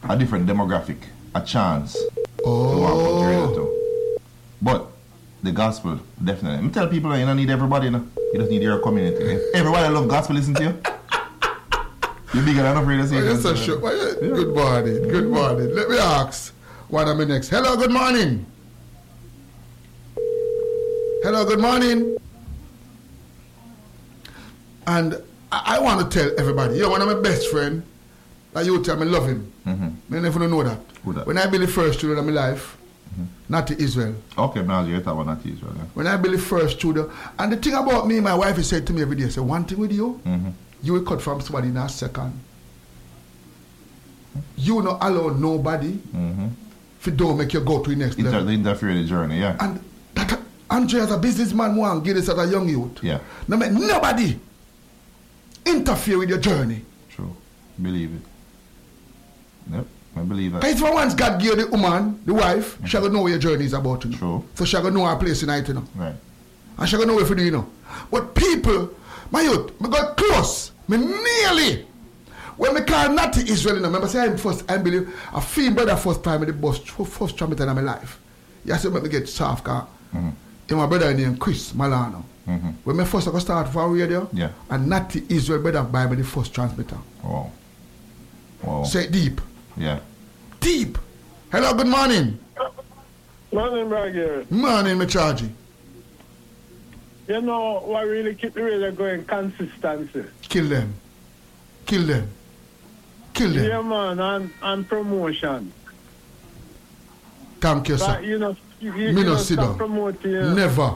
a different demographic a chance to walk out the radio too. But the gospel, definitely. I tell people that you don't need everybody, you know. You just need your community. If everybody love gospel, listen to you. You're bigger than enough radio stations. Yes, sure. Good morning. Good morning. Let me ask one of my next. Hello, good morning. Hello, good morning. And I want to tell everybody, you're one of my best friends. Like you tell me, love him. I never know that. Who that? When I build the first children of my life, not to Israel. Okay, now you're talking about not to Israel. Yeah. When I build the first children, and the thing about me, my wife has said to me every day, say, one thing with you, you will cut from somebody in a second. You will not allow nobody if you don't make you go to the next level. Interfere in the journey, yeah. And that Andre as a businessman want give this as a young youth. Yeah. No make nobody interfere with your journey. True. Believe it. Yep, I believe that. Because for once God gave the woman, the wife, she gonna know what your journey is about, you know. True. So she gonna know her place in it, you know. Right. And she gonna know what to do, you know. But people, my youth, me got close. Me nearly. When me call Natty Israel, you know, remember say I believe I feel brother first time in the bus, first trumpet in my life. You see, me get soft car. My brother named Chris Malano. When me first I start for radio, and Natty Israel brother buy me the first transmitter. Wow. Wow. Say deep. Yeah. Deep. Hello, good morning. Morning, Bragger. Morning, me charge. You know what really keep the radio going? Consistency. Kill them. Kill them. Kill them. Yeah, man, and promotion. Thank you, sir. But, you know, me no sit down. Never.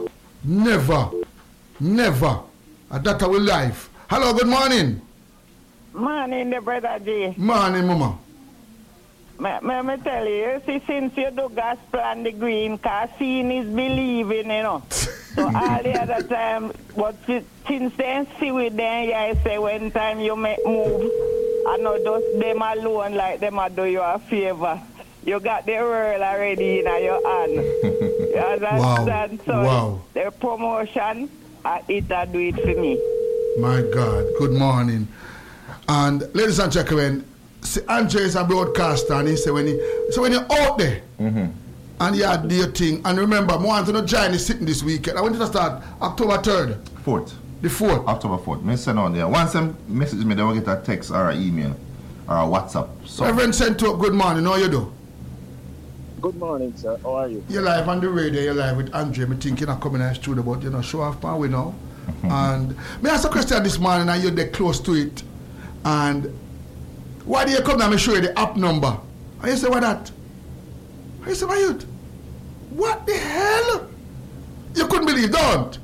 And that our life. Hello, good morning. Morning, the brother G. Morning, mama. Me tell you, see, since you do gospel and the green, cause seeing is believing, you know. So all the other time, but since then, see with them, yeah, I say when time you make move, I know just them alone, like them a do you a favor. You got the world already in your hand. You understand? Wow. So the promotion, it a do it for me. My God, good morning. And ladies and gentlemen, see, Andre is a broadcaster, and he said when you're out there and you do your thing, and remember, I want to know join the sitting this weekend. I want you to start October 3rd. 4th. The 4th. October 4th. Me send on there. Once them message me, they will get a text or an email or a WhatsApp. So. Reverend Sento, good morning. How you do? Good morning, sir. How are you? You're live on the radio. You're live with Andre. Me thinking of coming to the studio, but you know, show off power we know. And me ask a question this morning, and you're there close to it. And why do you come and me show you the app number? And you say, what that? And you say, my youth, what the hell? You couldn't believe, don't?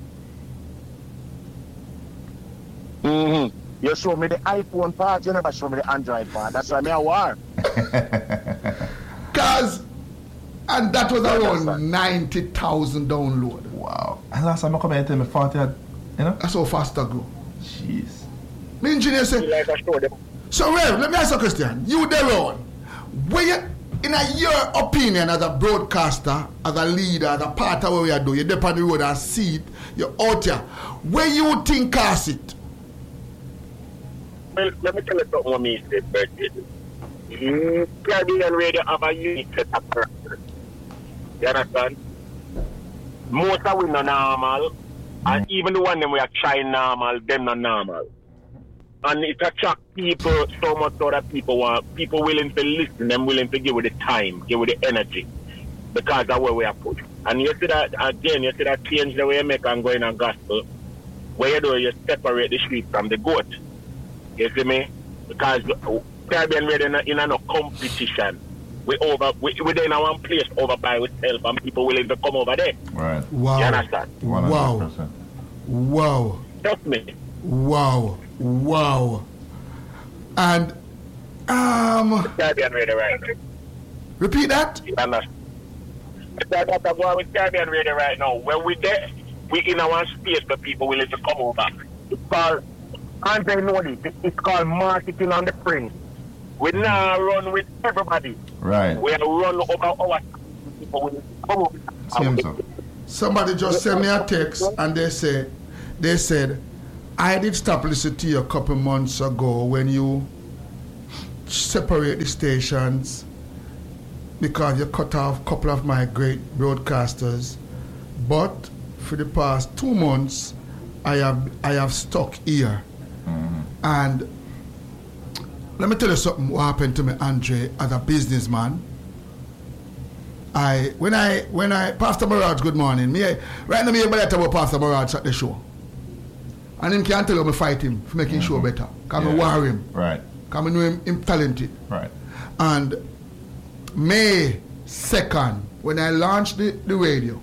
You show me the iPhone part, you never show me the Android part. That's why me a war. Cause, and that was around 90,000 download. Wow. And last time I come here and tell me 40, you know? That's how fast I go. Jeez. Me engineer say, so Rev, let me ask you a question. You there on, where you, in your opinion as a broadcaster, as a leader, as a part of what we are doing, you're there on the road and see it, you're out here, where you think cast it? Well, let me tell you something what me said, birthday. Caribbean Radio have a unique set of characters. You understand? Most of them are normal, and even the one them we are trying normal, them not normal. And it attracts people so much so that people willing to listen, them willing to give it the time, give it the energy. Because that's where we are put. And you see that again, you see that change the way you make and go in a gospel. Where you do, you separate the sheep from the goat. You see me? Because Caribbean Radio in a competition. We're in one place over by ourselves and people willing to come over there. Right. Wow. You understand? 100%. Wow. Trust me. Wow. And Caribbean Radio right now. repeat that? You understand? That's what with Caribbean Radio right now. When we there, we in our space for people willing to come over. It's called, and they know it, it's called marketing on the spring. We now run with everybody. Right. We run over our people willing to come over. Same so. Somebody just sent me a text and they said, I did stop listening to you a couple months ago when you separate the stations because you cut off a couple of my great broadcasters. But for the past 2 months, I have stuck here. And let me tell you something what happened to me, Andre, as a businessman. When I Pastor Mirage, good morning. Right now, I talk about Pastor Mirage at the show. And him can't tell you I fight him for making show better. Because I war him. Right. Because I know him talented. Right. And May 2nd, when I launched the radio,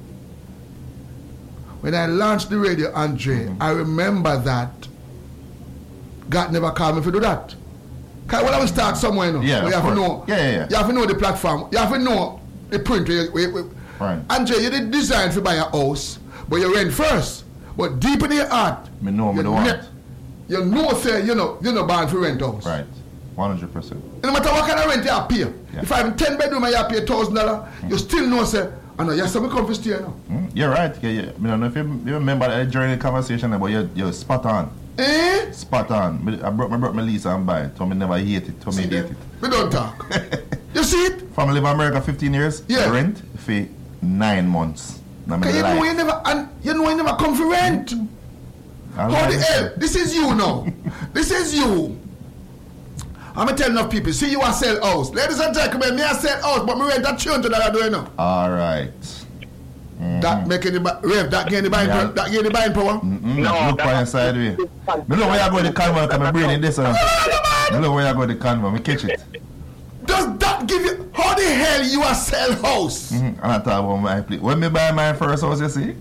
Andre, I remember that God never called me to do that. Because when I will start somewhere, you know, yeah, you have to know. Yeah. You have to know the platform. You have to know the print. Right. Andre, you did design to buy a house, but you rent first. But deep in your heart, Me know, me don't want. you know, say, you're not born for rent house. Right. 100%. No matter what kind of rent you have to pay. Yeah. If I have 10 bedroom and you have to pay $1,000, you still know, say, I know, yes, I'm come for stay now. You're right. Yeah. I don't know if you remember that during the conversation, but you're spot on. Eh? Spot on. I brought my lease and buy it. So me never hate it. So me hate it. We don't talk. You see it? Family live in America 15 years. Yeah. Rent for 9 months. Because you know you never come for rent. How the hell? This is you now. This is you. I'm going to tell enough people, see you are sell house. Ladies and gentlemen, me I sell house, but me rent that $300 doing now. Alright. That make any Rev, that give any buying power? No, look for inside way. Me know where you go to the convo, because my brain in this. Me know where you go to the convo, me catch it. Does that give you, how the hell you are sell house? And I talk about my place. When me buy my first house, you see?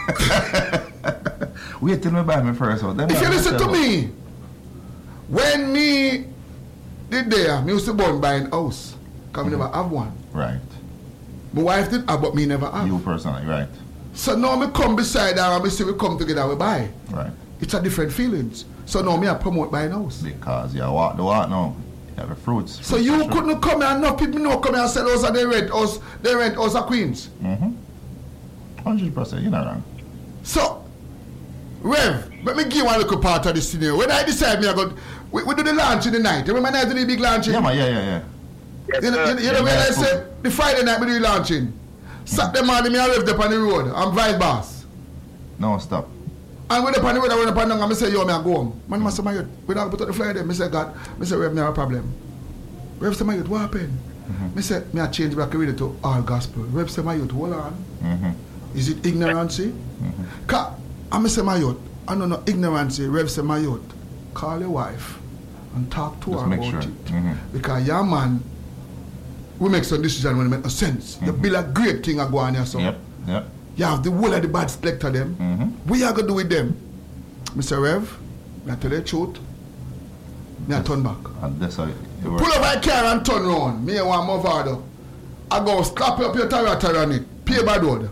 Wait till me buy my first house. If you listen to me, when me did there, me used to born buying house. Because me never have one. Right. My wife did have, but me never have. You personally, right. So now me come beside her and me see we come together, we buy. Right. It's a different feelings. So now me I promote buying house. Because you walk the walk now. You have the fruits. So you couldn't come here, enough people know come here and sell house and they rent us at Queens. 100%, you're not wrong. So, Rev, let me give you one little part of this scenario. When I decide me I go, we do the launch in the night. You remember the big launching? Yeah, man, yeah. You know when I say the Friday night we do the launching. Saturday morning me I live up on the road. I'm vice boss. No, stop. And when up on the road, I went up and down and I say, yo, me I go home. Man, I say, my youth, we don't put up the flyer there. I say, God, I say, Rev, me have a problem. Rev say, my youth, what happened? I say, me I change back read it to all gospel. Rev say, my youth, hold on. Is it ignorancy? Because I say, my youth, I don't know ignorancy. Rev say, my youth, call your wife and talk to her about it. Because your man, we make some decision when it make no sense. You build a great thing and go on here, so. Yep. You have the whole of the bad select of them. What you going to do with them? Mr. Rev, I tell you the truth. Me I turn back. And that's how it Pull up my car and turn around. Me and one more father. I go slap up your tire on it. Pay bad road.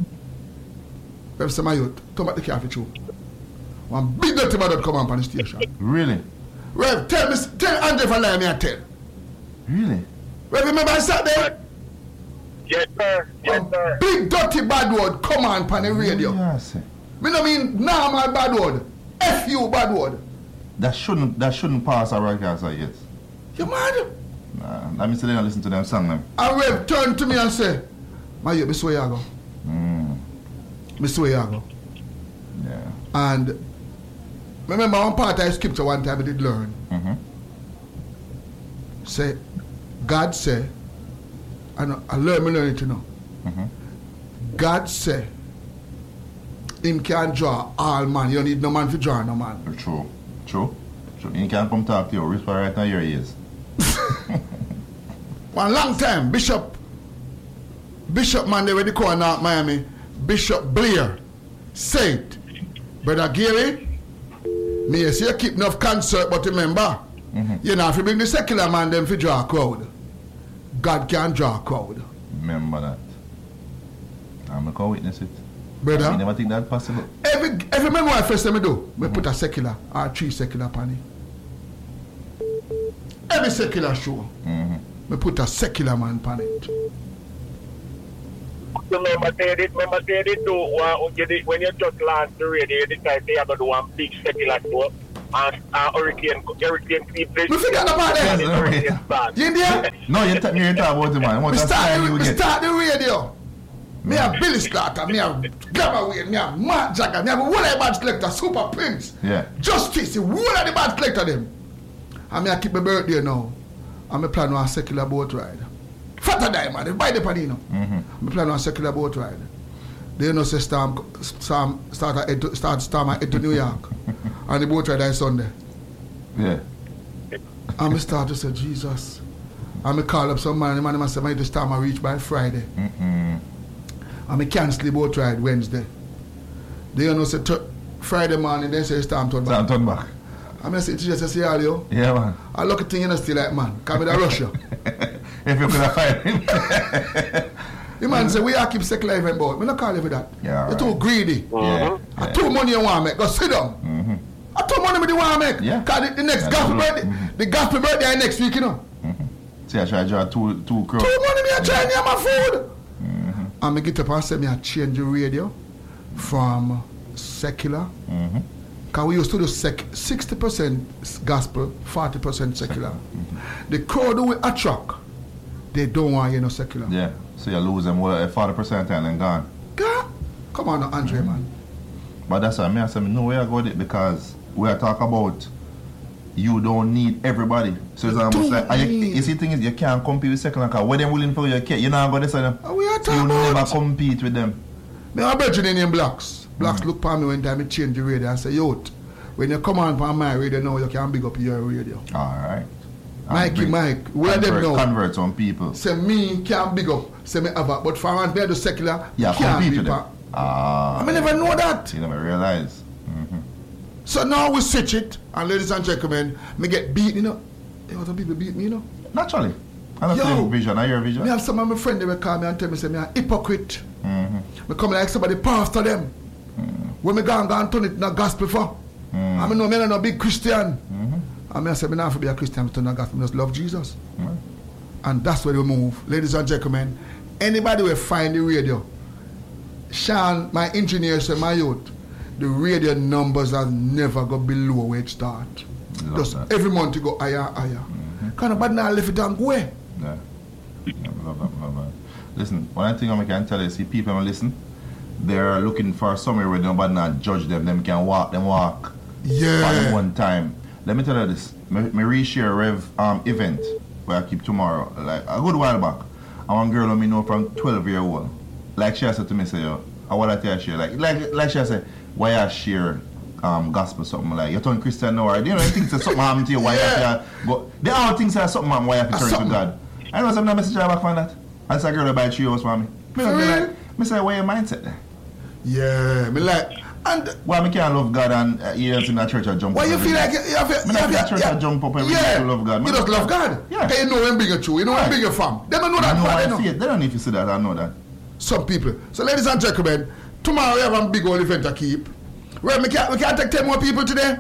Rev say, my youth, turn back the car for you. One big dirty bad come on the station. Really? Rev, tell Andre for lie me I tell. Really? Rev, remember I sat there? Yes, sir. Yes, sir. Big dirty bad word come on the radio. Yes. Me no mean normal bad word. F-U bad word. That shouldn't pass a broadcast like this. You mad? Nah, let me sit down and listen to them song them. And Rev turn to me and say, my youth, me swear you go. Me swear you go. Yeah. And remember one part I scripture one time I did learn. Say, God say, and I learn it you know. God say, him can draw all man. You don't need no man to draw no man. True. He can't come talk to you. Whisper right now your ears. One long time, Bishop man they were the corner of Miami, Bishop Blair said, Brother Gary, me say you keep enough concert, but remember, you know, if you bring the secular man them to draw a crowd, God can draw a crowd. Remember that. I'm going to witness it. Brother, I never think that's possible. Every man what I first time I do, I put a secular or 3 secular upon it. Every secular show, I put a secular man upon it. Remember say it too, when you just launched the radio, you decide they are going to do one big secular show. and Hurricane Cleveland. We forget about that. You in there? No, you're talking about it, man. We start the radio. Me have Billy Slaughter, me have Glamour Wayne, me have Mark Jagger, me have one of the bad selector, Super Prince, Yeah. Justice, one of the bad selector them. And me I keep my birthday now. And me plan on a secular boat ride. Fatter Diamond, they buy the panino. Me plan on a secular boat ride. They know say storm head to New York. And the boat ride is Sunday. Yeah. And me start to say, Jesus. And me call up some man, the man say, "Man, the storm I reach by Friday." And me cancel the boat ride Wednesday. They know say Friday morning, they say storm turn back. Turn back. And I say, Jesus, I say, all you. Yeah, man. I look at things, you know, still like, man. Come with a Russia. If you could have fired him. The man say, we are keep secular event boat. Me not call you for that. Yeah, You're too greedy. Yeah. I too money you want to make. Go sit down. I too money me you want to make. Yeah. Because the next gospel birthday, the gospel birthday next week, you know. See, I try to draw two crowds. Too money me I try near my food. And me get up and say me I change the radio from secular. Because we used to do 60% gospel, 40% secular. The crowd who we attract, they don't want you know secular. Yeah. So you lose them 40% and then gone. God, come on now, Andre, man. But that's why I say no way I got it, because we are talking about you don't need everybody. So it's almost like you see thing is you can't compete with secular, because when they're willing for you, you're not going to say them. We are talking you about never compete with them. Me a virgin in Blacks. Blacks look for me when time I change the radio and say, yo, when you come on for my radio now, you can big up your radio. Alright. Mike, where them know? Convert some people. Say me can't big up, say me ever, but for one there the secular, Yeah, can't compete be with them. I never know that. You never realize. So now we switch it, and ladies and gentlemen, me get beat, you know. There was some people beat me, you know. Naturally. I don't Yo. see vision. I hear vision. Me have some of my friends, they will call me and tell me, say, me a hypocrite. Me come like somebody pastor them. When me go and turn it in a gospel for. I mean, no, me no big Christian. And I say, me not have to be a Christian to turn a gospel, I just love Jesus. And that's where we move. Ladies and gentlemen, anybody will find the radio. Sean, my engineer, said, my youth, the radio numbers have never go below where it start. Just that. every month you go higher, higher. Kind of bad now left it and go away. Yeah. Love that. Listen, one thing I can tell you, see people who listen, they're looking for somewhere where nobody not judge them. Them can walk Yeah. for them one time. Let me tell you this. Me reshare Rev event where I keep tomorrow, like a good while back. And one girl who me know from 12-year-old. Like she said to me, say, yo, I want to share. Like she said, why I share gospel something like you turn Christian now, or you know things that something happened to you, why you have to go. There are things that something why you have to turn to God. I know some message I back from that. I said, girl buy 3 hours for me. Me say, why your mindset there? Yeah, me like, and why me can't love God and you in a church I jump why up you every feel day? like you have Me not feel a church I jump up every day to love God. You just love God. Yeah. Okay, you know when bigger true, you know when bigger from. They don't know that. I know part, I see it. They don't need to see that. I know that. Some people. So ladies and gentlemen, tomorrow we have a big old event to keep. Well, we can't take 10 more people today.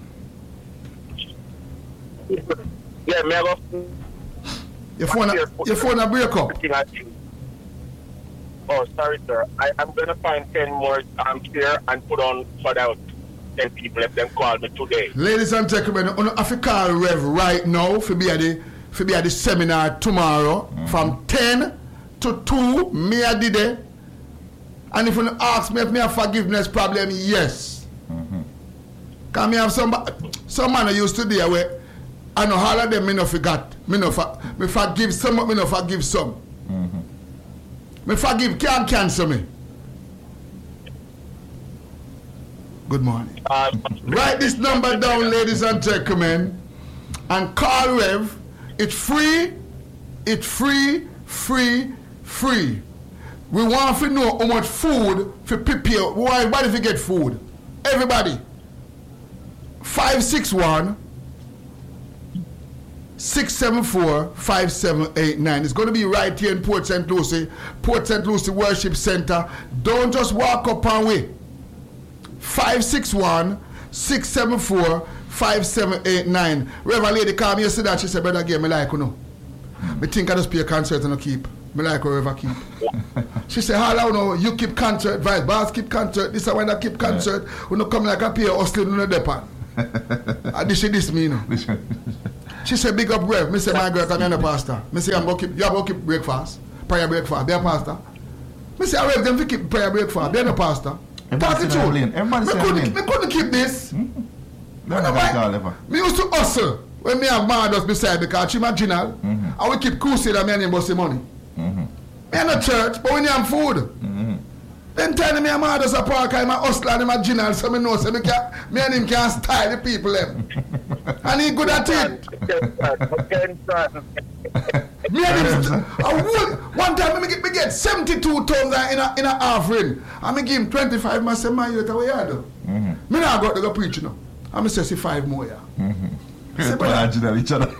Yeah, me go. Your phone a break up. Oh, sorry, sir. I'm going to find 10 more here and put on for that 10 people if them call me today. Ladies and gentlemen, I have to call Rev right now for be at the seminar tomorrow from 10 to 2. Me I did it. And if you ask me if me have forgiveness problem, yes. Because me have some man I used to deal with, I know all of them me no forgot. Me forgive some, me no forgive some. Me forgive can't cancel me. Good morning. Write this number down, ladies and gentlemen, and call Rev. It's free. It's free. We want to know how much food to prepare. Why? Everybody to get food. Everybody. 561-674-5789. It's going to be right here in Port St. Lucie. Port St. Lucie Worship Center. Don't just walk up and wait. 561-674-5789. Reverend Lady called me yesterday. She said, brother, give me like you know. I think I just pay a concert and I keep. Me like whoever keep. She said, how long know you keep concert, vice boss keep concert, this is when I keep concert. We don't come like a pair hustling on the depot. This me, you know. She said, big up Rev. Me say, my girl, come here, no pastor. Me say, you have to keep breakfast, prayer breakfast. Be a pastor. Me say, Rev, them to keep prayer breakfast. Be a pastor. Everybody say Me couldn't keep this. Me used to hustle when me have Mardos beside because she marginal. I will keep crusade and me and him bust the money. Me in a church, but when you have food. Then tell me I'm Mardos a park, I'm a hustler and I'm a general, so me know so me and him can style the people them. And he good at it. Me and him, one time me get 72,000 in a half ring. And me give him 25, I say, my youth, what you do? Me now go to go preach now. And me say, see 5 more, yeah. Say, but each other.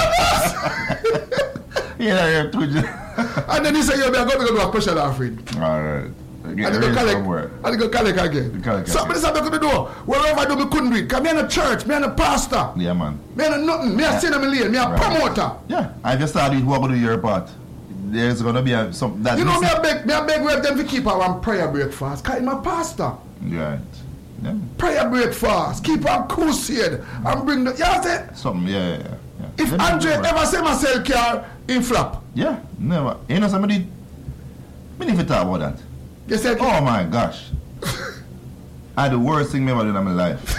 Yeah, and then he said, I'm going to go to a special offering. All right. And they go collect again. Somebody said, I'm going to do wherever I do, me couldn't read. Because me in a church, me in a pastor. Yeah, man. Me in a nothing. Me a sinner, me lane. Me a promoter. Yeah. I just started who are going to do your part. There's going to be some... That you know, me a beg with them to keep our prayer breakfast. Because I'm a pastor. Right. Yeah. Prayer breakfast. Keep our crusade. And bring the... You know what I'm saying? Something, yeah. If Andre ever say myself car in flop. Yeah, never. You know somebody... We need to talk about that. You said... Oh my gosh. I had the worst thing ever done in my life.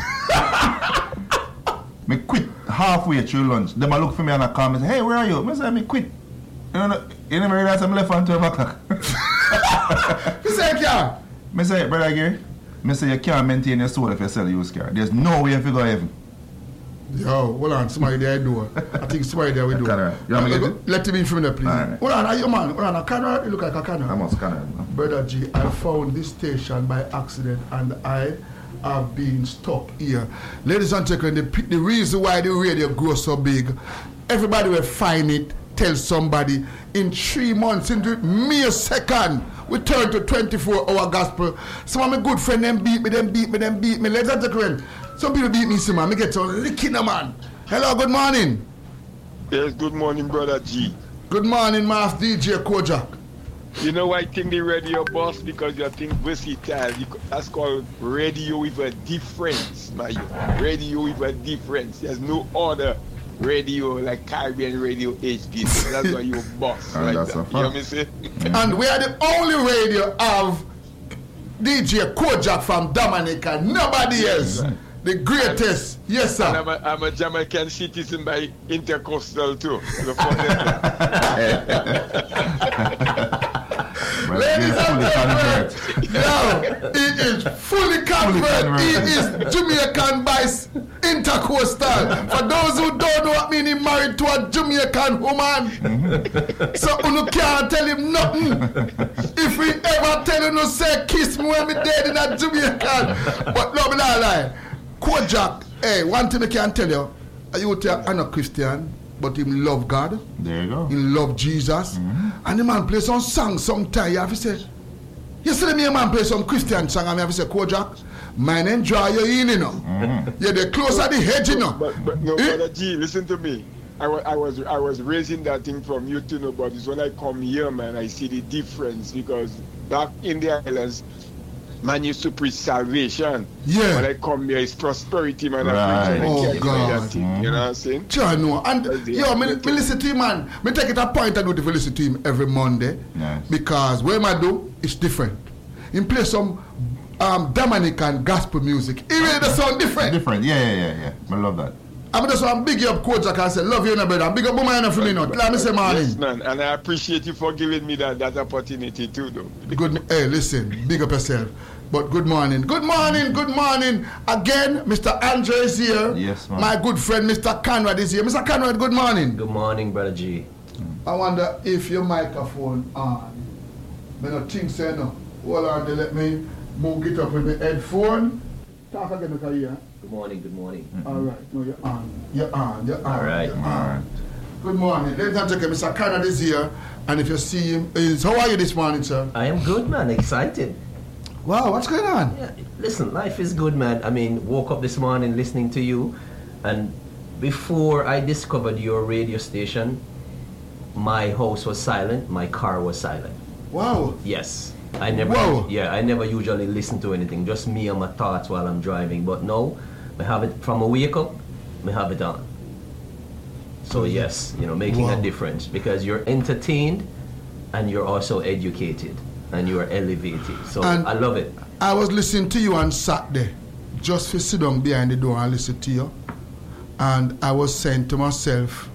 Me quit halfway through lunch. Them a look for me and I call me and say, hey, where are you? I say, me quit. You never realize I'm left on 12 o'clock. You say, car? Me say, brother Gary, me say you can't maintain your soul if you sell a used car. There's no way if you go to heaven. Yo, hold on, somebody there do. I think somebody there will do. You want me to get it? Let him in from there, please. Right. Hold on, are you man? Hold on, a canard? You look like a canard. I must canard. Brother G, I found this station by accident and I have been stuck here. Ladies and gentlemen, the reason why the radio grows so big, everybody will find it, tell somebody. In 3 months, into mere second, we turn to 24-hour gospel. Some of my good friends, them beat me. Ladies and gentlemen, some people beat me, see, man. I get some licking, man. Hello, good morning. Yes, good morning, Brother G. Good morning, Master DJ Kojak. You know why I think the radio boss? Because you think versatile. That's called radio with a difference, my youth. Radio with a difference. There's no other radio like Caribbean Radio HD. So that's why you're boss. Like that. You hear me say? And we are the only radio of DJ Kojak from Dominica. Nobody else. Right. The greatest. Yes, sir. And I'm a Jamaican citizen by intercoastal too. Ladies and gentlemen, he is fully convert. He is Jamaican by intercoastal. For those who don't know what mean, he married to a Jamaican woman. So you can't tell him nothing. If we ever tell him no say kiss me when we dead in a Jamaican. But no, me not lie. Kojak, hey, one thing I can tell you, you are not Christian, but he love God. There you go. He love Jesus. And the man play some song sometime. You have to say, yesterday me a man play some Christian song and I have to say, Kojak, man enjoy your in, you know. Yeah, they close at the hedge, you know. But no, Brother G, listen to me. I was raising that thing from you to know, but it's when I come here, man, I see the difference because back in the islands, man used to preach salvation. Yeah. When I come here, it's prosperity, man. Right. Oh, God. You know what I'm saying? Sure, no. And, yo, me listen to him, man. Me take it a point and do to listen to him every Monday. Nice. Because what I do, it's different. He play some Dominican gospel music. It really does sound different. Different, yeah. I love that. I'm just want to big up Kojak and say, love you, no brother. Big up woman for me, no. Let me say, man. Yes, man. And I appreciate you for giving me that opportunity, too, though. Good. Hey, listen. Big up yourself. But good morning. Good morning. Again, Mr. Andre is here. Yes, man. My good friend, Mr. Conrad is here. Mr. Conrad, good morning. Good morning, Brother G. I wonder if your microphone on. I don't think so, no. Hold on, they let me move it up with the headphone. Talk again, Mr. Here. Good morning. All right. No, you're on. All right. Good morning. Ladies and gentlemen, Mr. Conrad is here. And if you see him, how are you this morning, sir? I am good, man. Excited. Wow, what's going on? Yeah, listen, life is good, man. I mean, woke up this morning listening to you, and before I discovered your radio station, my house was silent, my car was silent. Wow. Yes. I never usually listen to anything, just me and my thoughts while I'm driving. But no, I have it from a wake up, I have it on. So yes, making Wow. a difference because you're entertained and you're also educated and you're elevated. So And- I love it. I was listening to you on Saturday, just to sit down behind the door and listen to you. And I was saying to myself,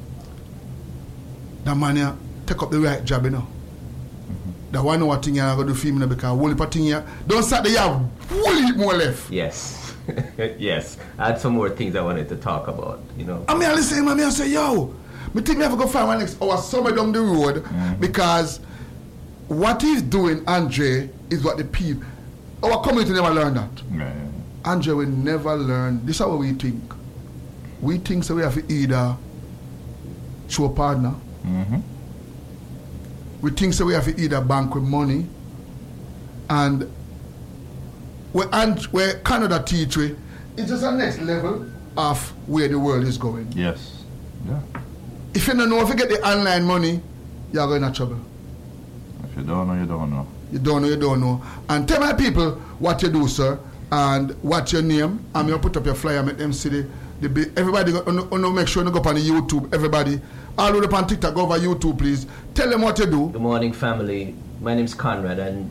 that man here take up the right job, That one hour thing you're going to do for me because whole heap of thing here, don't Saturday you have whole heap more left. Yes. Yes. I had some more things I wanted to talk about, I mean, I listen to him and I say, yo, me think me have to go find my next hour somewhere down the road because what he's doing, Andre, is what the people, our community never learned that. Yeah. Andre will never learn. This is how we think. We think so we have to either show a partner. Mm-hmm. We think so we have to either bank with money. And where Canada teach we, it's just a next level of where the world is going. Yes. Yeah. If you don't know, if you get the online money, you're going to trouble. If you don't know, you don't know. You don't know. And tell my people what you do, sir, and what's your name. I'm going to put up your flyer, make them see everybody, make sure you go up on the YouTube, everybody. All the up on TikTok, go over YouTube, please. Tell them what you do. Good morning, family. My name's Conrad, and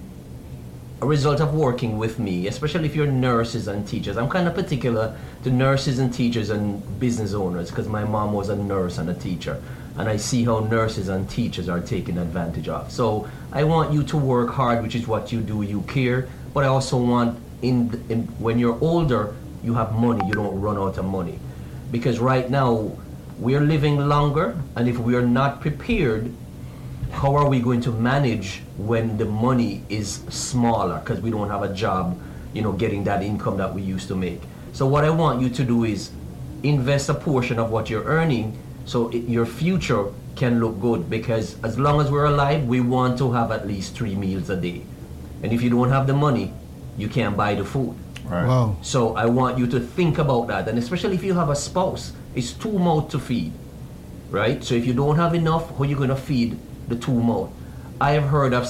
a result of working with me, especially if you're nurses and teachers, I'm kind of particular to nurses and teachers and business owners because my mom was a nurse and a teacher, and I see how nurses and teachers are taken advantage of. So I want you to work hard, which is what you do, you care, but I also want when you're older, you have money, you don't run out of money. Because right now, we're living longer, and if we are not prepared, how are we going to manage when the money is smaller because we don't have a job, getting that income that we used to make? So what I want you to do is invest a portion of what you're earning so your future can look good, because as long as we're alive, we want to have at least 3 meals a day. And if you don't have the money, you can't buy the food. Right. Wow. So I want you to think about that, and especially if you have a spouse, it's 2 mouths to feed, right? So if you don't have enough, how are you going to feed the 2 mouths? I have heard of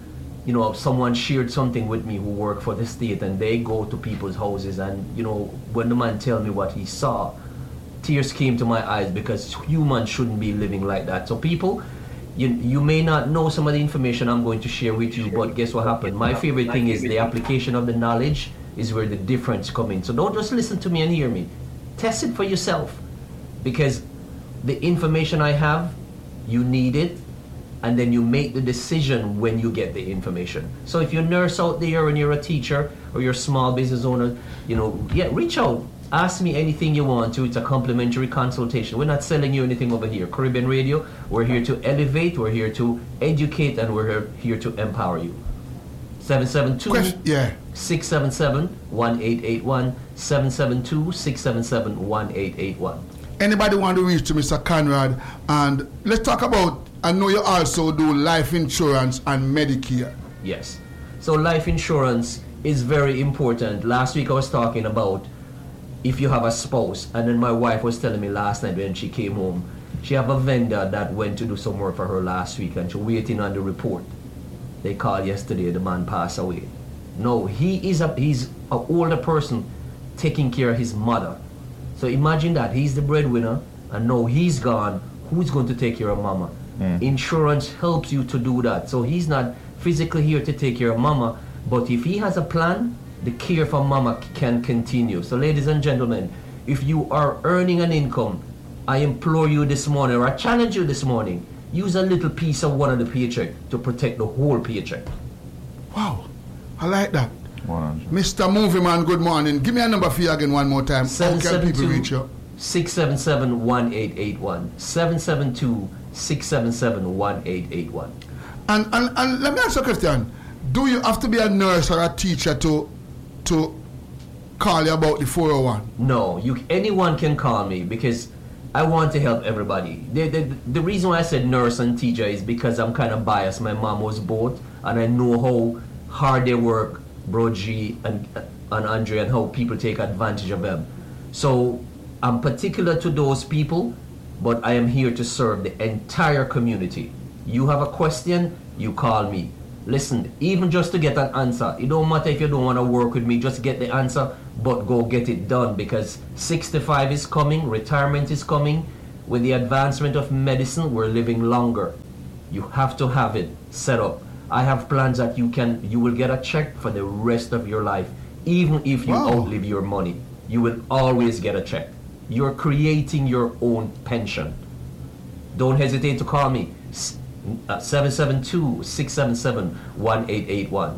someone shared something with me who work for the state, and they go to people's houses, and when the man tell me what he saw, tears came to my eyes because humans shouldn't be living like that. So people, you may not know some of the information I'm going to share with you, but guess what happened? My favorite thing is the application of the knowledge is where the difference comes in. So don't just listen to me and hear me. Test it for yourself, because the information I have, you need it, and then you make the decision when you get the information. So if you're a nurse out there and you're a teacher or you're a small business owner, reach out. Ask me anything you want to. It's a complimentary consultation. We're not selling you anything over here. Caribbean Radio, we're here to elevate, we're here to educate, and we're here to empower you. 772-677-1881, 772-677-1881. Anybody want to reach to Mr. Conrad? And let's talk about, I know you also do life insurance and Medicare. Yes. So life insurance is very important. Last week I was talking about if you have a spouse, and then my wife was telling me last night when she came home, she have a vendor that went to do some work for her last week, and she's waiting on the report. They called yesterday, the man passed away. No, he's an older person taking care of his mother. So imagine that, he's the breadwinner, and now he's gone, who's going to take care of mama? Insurance helps you to do that. So he's not physically here to take care of mama, but if he has a plan, the care for mama can continue. So ladies and gentlemen, if you are earning an income, I implore you this morning, or I challenge you this morning, use a little piece of one of the paycheck to protect the whole paycheck. Wow, I like that. 100. Mr. Movie Man, good morning. Give me a number for you again one more time. How can people reach you? 677-1881. 772-677-1881. And let me ask you a question. Do you have to be a nurse or a teacher to call you about the 401? No, anyone can call me because I want to help everybody. The reason why I said nurse and teacher is because I'm kind of biased. My mom was both, and I know how hard they work, Bro G and Andre, and how people take advantage of them. So I'm particular to those people, but I am here to serve the entire community. You have a question, you call me. Listen, even just to get an answer, it don't matter if you don't want to work with me, just get the answer, but go get it done, because 65 is coming, retirement is coming. With the advancement of medicine, we're living longer. You have to have it set up. I have plans that you will get a check for the rest of your life, even if you outlive your money. You will always get a check. You're creating your own pension. Don't hesitate to call me. 772-677-1881.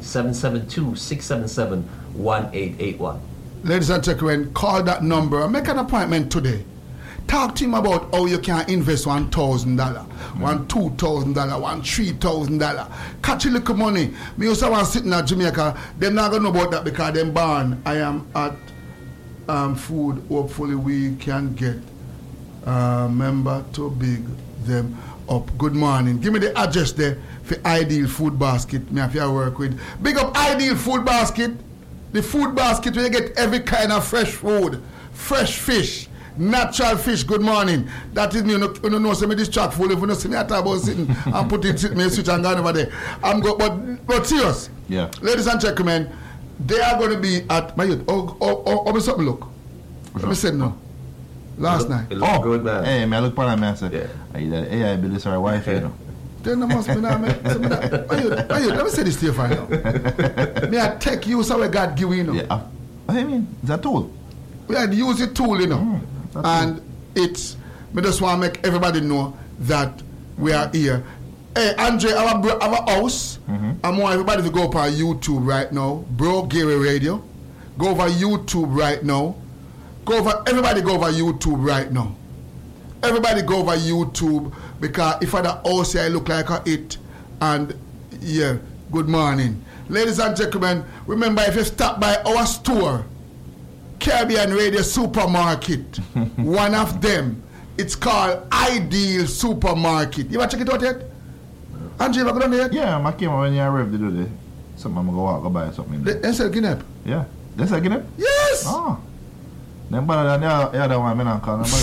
772-677-1881. Ladies and gentlemen, call that number and make an appointment today. Talk to him about how you can invest $1,000, $2,000, $3,000. Catch a little money. Me used to want sitting at Jamaica. Them not gonna know about that because them born. I am at food. Hopefully we can get member to big them up. Good morning. Give me the address there for Ideal Food Basket. Me have to work with. Big up Ideal Food Basket. The food basket where you get every kind of fresh food, fresh fish, natural fish. Good morning. That is me. You know, some of this chat full. If you don't see me, I talk about sitting and put it me switch and gone over there. But serious. Yeah. Ladies and gentlemen, they are going to be at my youth. Oh, something look. Let me say no. Last night. It looks good, man. Hey, man, I look upon him and I say, I build this our wife, you know. Then there must be now, man. Let me say this to you for now. Me I take you so God give you know. Yeah. I mean, it's a tool. We had use the tool, you know. And it's, me just want to make everybody know that we are here. Hey, Andre, our house. I want everybody to go up on YouTube right now. Bro Gary Radio. Go over YouTube right now. Everybody go over YouTube right now. Everybody go over YouTube, because if I the house here, I look like a it. And yeah, good morning. Ladies and gentlemen, remember, if you stop by our store, Caribbean Radio Supermarket, one of them, it's called Ideal Supermarket. You ever check it out yet? Andrew, you ever go down there yet? Yeah, I came when you arrived to do this. Something I'm going to go buy something. They sell Guinea? Yeah. They sell Guinea? Yes! Oh. Them better than the other one, I don't call them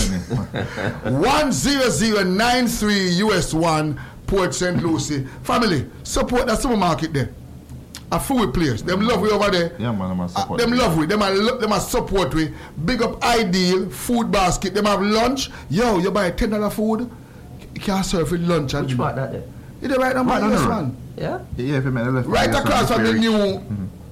10093 US 1 Port St. Lucie. Family, support that supermarket there. A food place. Them love we over there. Yeah, man, I'm support. Them love we. Them are support we. Big up Ideal Food Basket. Them have lunch. Yo, you buy $10 food, you can serve with lunch. Which part that there? You right now, man. This one. Yeah? Yeah, if you make left. Right across from the new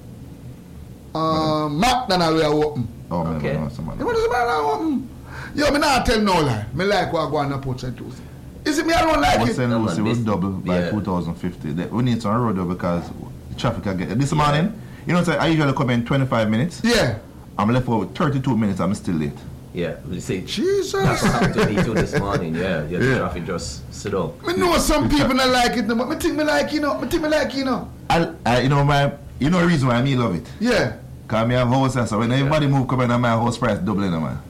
McDonald's we are open. Oh, man, Okay. no, You want to see my open? Yo, me not tell no lie. Me like what I go on the Port St. Lucie. Is it me I don't like Port it? St. Lucie will double by Yeah. 2050. We need some road though, because traffic can get. This morning, you know, I usually come in 25 minutes. Yeah. I'm left for 32 minutes. I'm still late. Yeah, you see, Jesus. that's what happened to me too this morning. Yeah, the traffic just sit up. Me know some people not like it, no, but me think me like you know. You know the reason why I love it. Yeah. Because I have house, so when everybody move come in, my house price doubling, man.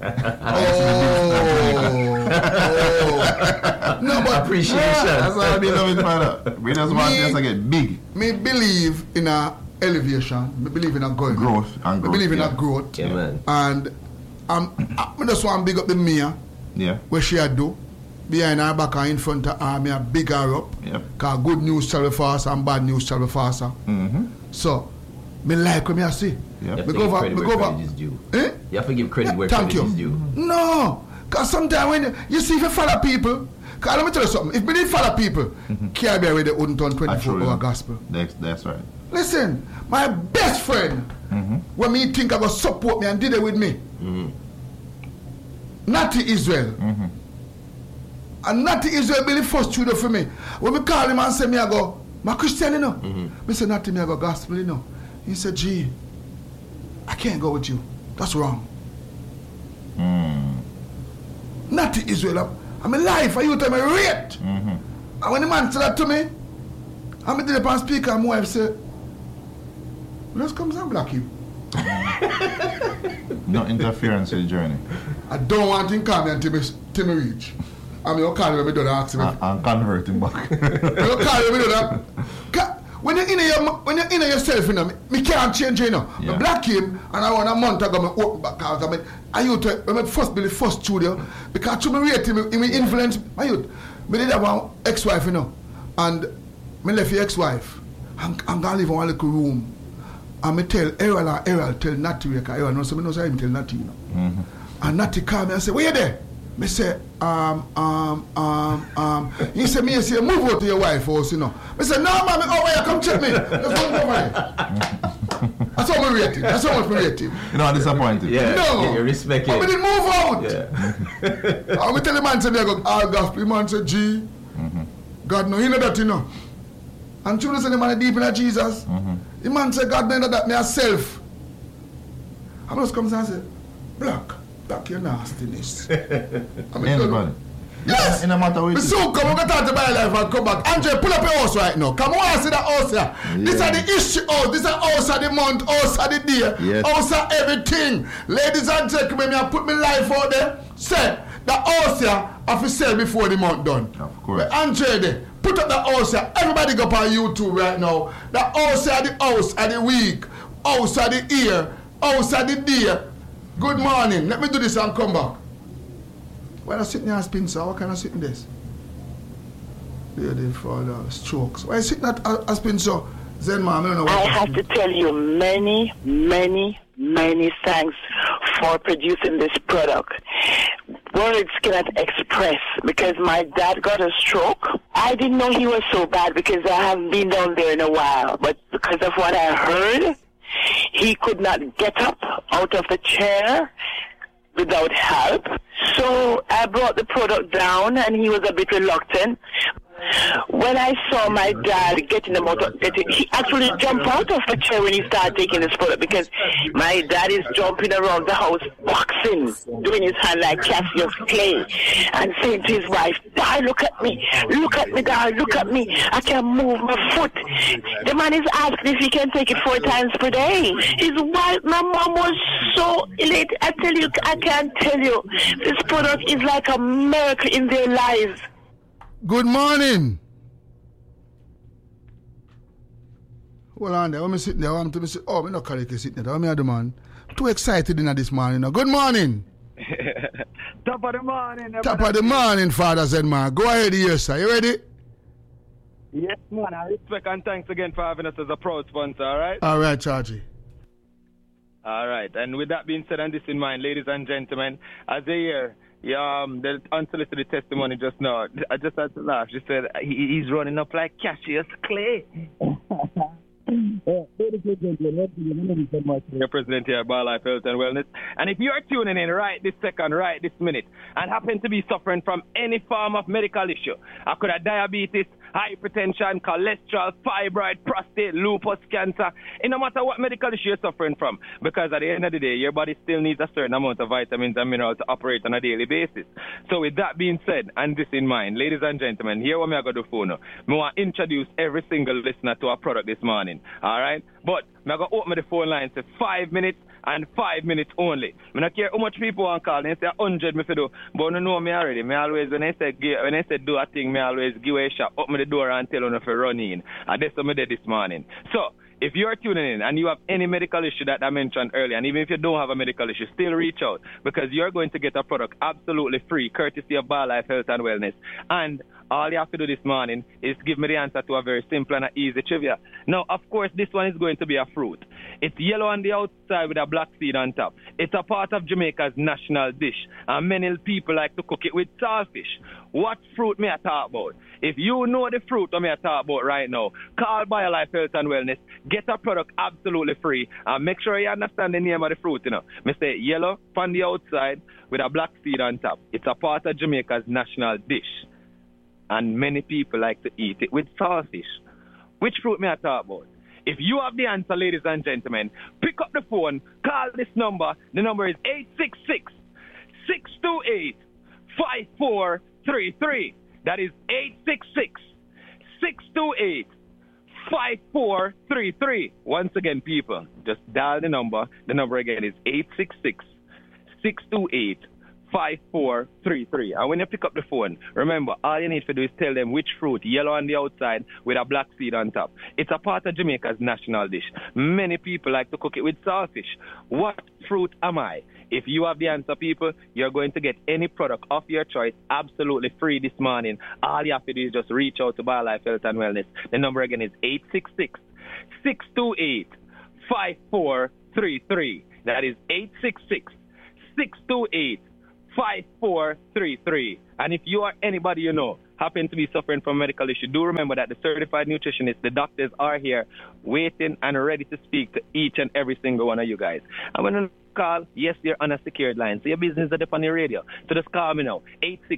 No, but Appreciation. That's why I love it, man. We just want this to get big. me believe in a elevation. Me believe in a Growth and Me believe in yeah. a growth. Yeah, man. And I just want to big up the mayor. Yeah. What she had do. Behind her back and in front of her, me a big her up. Yep. Because good news travel faster and bad news travel faster. So, me like what me I see. You have Yep. to Me give go over- credit me where go over- credit is due. Eh? You have to give credit where Thank credit you. is due. No, because sometimes when you see if you follow people, because let me tell you something, if we didn't follow people, Caribbean Radio wouldn't turn 24-hour gospel. That's right. Listen, my best friend, when me think I go support me and did it with me, Natty Israel. And Natty Israel be the first studio for me. When me call him and say me I go, my Christian, you know. Me say Natty, me I go gospel, you know. He said, G, I can't go with you. That's wrong. Natty Israel, I'm alive for you to me rate. And when the man said that to me, I'm did it on speaker and my wife said, let's come and block you. No interference with the journey. I don't want him call me until me reach. I'm going to call him when I don't ask him. And convert him back. I'm going to call him when I don't. When you're in yourself, you know, me can't change, you know. Yeah. I block him, and I want a month ago, I open back out. I used to, when I first build the first studio, because to me rate him, he influence my youth. I did have one ex-wife, you know, and I left the ex-wife. I'm going to live in one little room. And I tell Errol tell Natty, because Errol knows, so I know how him tell Natty, you know. Mm-hmm. And Natty call me and say, where you there? I say, he said, me, say, move out to your wife house, you know. I say, no, man, over here, come check me. Let's go over here. That's how I rate him. That's how much I rate him. You know, disappointed. Yeah, No. you respect it. I didn't move out. Yeah. I tell the man, say, I go, all gospel. The man say, G, God, no, you know that, you know. And you know, say, the man is deep in Jesus. The man say, God, no, that me myself. I just come and say, Black, your nastiness. Anybody. Yes. In a matter of So come on, go talk to my life and come back. Andre, pull up your house right now. Come on, I see that house here. This are the issue house. This are house of the month, house of the day, Yes. house of everything. Ladies and gentlemen, I put my life out there. Say, the house here have to sell before the month done. Of course. But Andre, there, put up the house here. Everybody go up on YouTube right now. The house here, the house of the week, house of the year, house of the day. Good morning. Let me do this and come back. When I sit in a spin, sir, what can I sit in this? Lady for the strokes. Why sit at a spin, sir? Zen man, I don't know what I have to tell you many thanks for producing this product. Words cannot express, because my dad got a stroke. I didn't know he was so bad because I haven't been down there in a while. But because of what I heard, he could not get up out of the chair without help. So I brought the product down and he was a bit reluctant. When I saw my dad getting the motor, he actually jumped out of the chair when he started taking this product, because my dad is jumping around the house, boxing, doing his hand like Cassius Clay, and saying to his wife, "Dad, look at me, Dad, look at me. I can move my foot." The man is asking if he can take it 4 times per day. His wife, my mom, was so elated. I tell you, I can't tell you. This product is like a miracle in their lives. Good morning. Hold on there. When me sitting there, I'm to me say, oh, me not correct sitting there. I'm the man. Too excited in this morning. Good morning. Top of the morning. Top of the morning, Father Zenman. Go ahead here, sir. You ready? Yes, man. I respect and thanks again for having us as a proud sponsor, all right? All right, Chargy. All right. And with that being said and this in mind, ladies and gentlemen, as a year, the unsolicited testimony just now, I just had to laugh. She said he's running up like Cassius Clay. Ladies and gentlemen, your president here at BioLife Health and Wellness. And if you are tuning in right this second, right this minute, and happen to be suffering from any form of medical issue, I could have diabetes, hypertension, cholesterol, fibroid, prostate, lupus, cancer, no matter what medical issue you're suffering from, because at the end of the day, your body still needs a certain amount of vitamins and minerals to operate on a daily basis. So with that being said, and this in mind, ladies and gentlemen, here what I got to do for now. I want to introduce every single listener to our product this morning, all right? But I'm going to open the phone line to 5 minutes and 5 minutes only. I don't care how much people want to call. They say 100 me for do. But you know me already. Me always, when I say do a thing, me always give a shot, open the door and tell you if you run in. And that's what I did this morning. So, if you are tuning in and you have any medical issue that I mentioned earlier, and even if you don't have a medical issue, still reach out, because you're going to get a product absolutely free, courtesy of BioLife Health and Wellness. And all you have to do this morning is give me the answer to a very simple and easy trivia. Now, of course, this one is going to be a fruit. It's yellow on the outside with a black seed on top. It's a part of Jamaica's national dish, and many people like to cook it with saltfish. What fruit may I talk about? If you know the fruit that may I talk about right now, call BioLife Health and Wellness, get a product absolutely free, and make sure you understand the name of the fruit, you know. Me say yellow on the outside with a black seed on top. It's a part of Jamaica's national dish, and many people like to eat it with saltfish. Which fruit may I talk about? If you have the answer, ladies and gentlemen, pick up the phone, call this number. The number is 866-628-5433. That is 866-628-5433. Once again, people, just dial the number. The number again is 866-628-5433. And when you pick up the phone, remember, all you need to do is tell them which fruit, yellow on the outside with a black seed on top. It's a part of Jamaica's national dish. Many people like to cook it with saltfish. What fruit am I? If you have the answer, people, you're going to get any product of your choice absolutely free this morning. All you have to do is just reach out to BioLife Health and Wellness. The number again is 866-628-5433. That is 866-628-5433. And if you or anybody you know happen to be suffering from a medical issue, do remember that the certified nutritionists, the doctors are here waiting and ready to speak to each and every single one of you guys. And when you call, yes, you're on a secured line, so your business is up on your radio. So just call me now,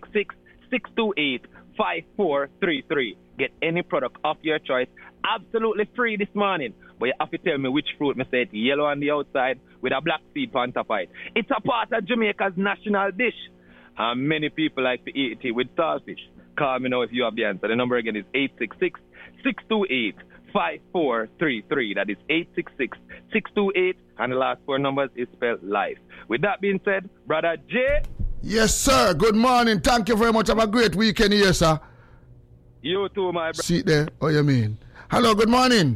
866-628-5433. Get any product of your choice, absolutely free this morning. But you have to tell me which fruit. I said yellow on the outside with a black seed on top of it. It's a part of Jamaica's national dish. And many people like to eat it with saltfish. Call me now if you have the answer. The number again is 866-628-5433. That is 866-628, and the last 4 numbers is spelled life. With that being said, Brother J. Yes, sir. Good morning. Thank you very much. Have a great weekend here, sir. You too, my brother. See there? Oh, you mean? Hello, good morning.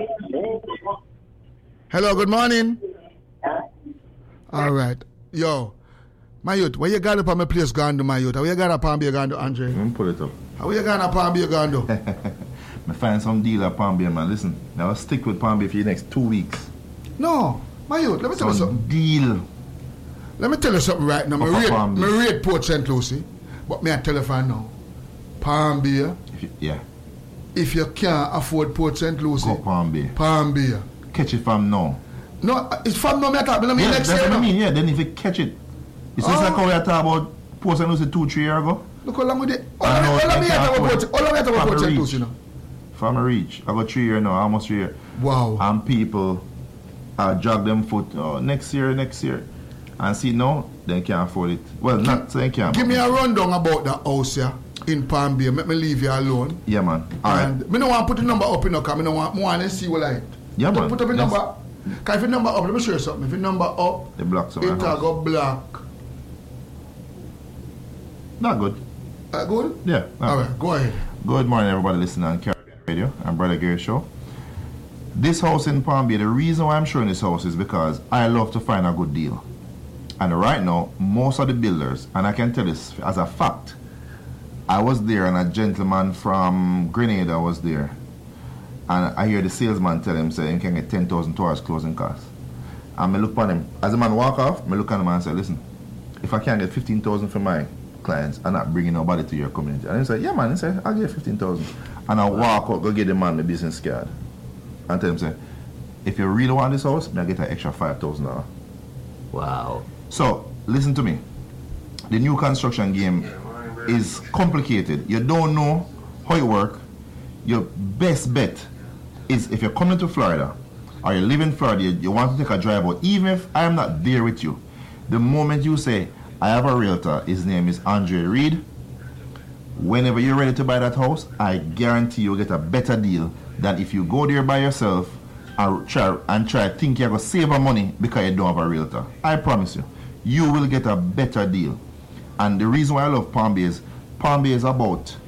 Hello, good morning. All right. Yo, my youth, where you got up on my place, Gando, my youth? How you got up on Bay, Gando, Andre? Let me pull it up. How you got up on Bay, Gando? I find some deal at Palm Bay, man. Listen, now I'll stick with Palm Bay for the next 2 weeks. No, my youth, let me tell you Some something. deal. Let me tell you something right now. Palm Bay. I rate Port St. Lucie, but me I tell you for now. Palm Bay, Yeah. if you can't afford Port St. Lucie, Go Palm Bay. Palm Bay. Catch it from now. No, it's from no matter. I mean, Yeah, next that's year. what I No. mean. Yeah, then if you catch it. It's just like how we are talking about Port St. Lucie 2-3 years ago. Look how long we did. I know, All of me I at can't our afford Port St. reach. Lucie, you know. From a reach. I got 3 years now, almost 3 years. Wow. And people jog them foot next year. And see now, they can't afford it. Well, not so they can't. Give me a rundown about the house here in Palm Bay. Make me leave you alone. Yeah, man. All And right. me no want to put the number up in the car. Me no want to see what I. Yeah, man. Put up the Yes. number. Because if the number up, let me show you something. If the number up, The blocks of it my will house. go black. Not good. Good? Yeah. not All good. right, go ahead. Good morning, everybody listening on Caribbean Radio and Brother Gary Show. This house in Palm Bay, the reason why I'm showing this house is because I love to find a good deal. And right now, most of the builders, and I can tell this as a fact, I was there and a gentleman from Grenada was there. And I hear the salesman tell him, say, he can get $10,000 closing costs. And I look upon him. As the man walk off, I look at him and say, listen, if I can't get $15,000 for my clients, I'm not bringing nobody to your community. And he said, yeah, man. He said, I'll get $15,000. And I walk out, go get the man the business card. And tell him, say, if you really want this house, I'll get an extra $5,000. Wow. So, listen to me. The new construction game is complicated. You don't know how it works. Your best bet is if you're coming to Florida or you live in Florida, you want to take a drive out, even if I am not there with you, the moment you say, I have a realtor, his name is Andre Reed, whenever you're ready to buy that house, I guarantee you'll get a better deal than if you go there by yourself and try to think you're going to save money because you don't have a realtor. I promise you, you will get a better deal. And the reason why I love Palm Bay is about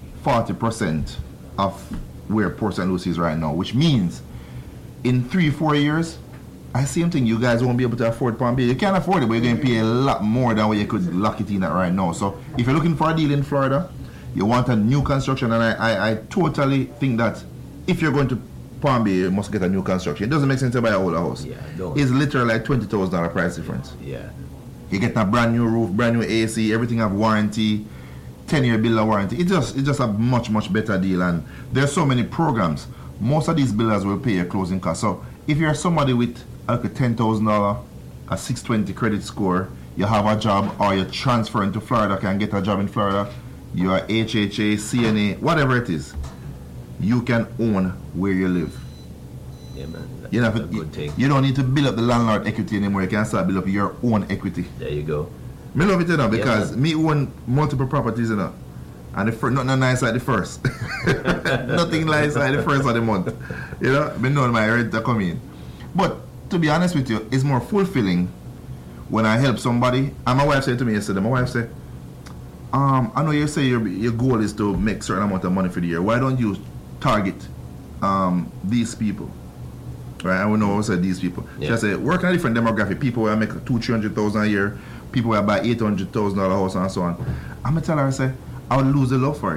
40% of where Port St. Lucie is right now, which means in 3-4 years, I same thing, you guys won't be able to afford Palm Bay. You can't afford it, but you're going to pay a lot more than what you could lock it in at right now. So if you're looking for a deal in Florida, you want a new construction, and I totally think that if you're going to Palm Bay, you must get a new construction. It doesn't make sense to buy an older house. Yeah, don't. It's literally like $20,000 price difference. Yeah. You get a brand new roof, brand new AC, everything have warranty, 10-year builder warranty. It's just a much better deal, and there's so many programs. Most of these builders will pay your closing costs. So if you're somebody with like a $10,000, a 620 credit score, you have a job, or you're transferring to Florida, can get a job in Florida, you are HHA, CNA, whatever it is, you can own where you live. Yeah, man. You, That's a good thing. you don't need to build up the landlord equity anymore. You can start build up your own equity. There you go. Me love it, you know, because Yeah, me own multiple properties, you know. And nothing nice like the first. Nothing nice like the first of the month. You know, me know my rent to come in. But to be honest with you, it's more fulfilling when I help somebody. And my wife said to me yesterday, my wife said, I know you say your goal is to make certain amount of money for the year. Why don't you target these people? Right, I don't know what said these people. Yeah. She said, work in a different demographic. People who make $200,000-300,000 a year, people who buy $800,000 house and so on. I'm gonna tell her, I say, I would lose the love for it.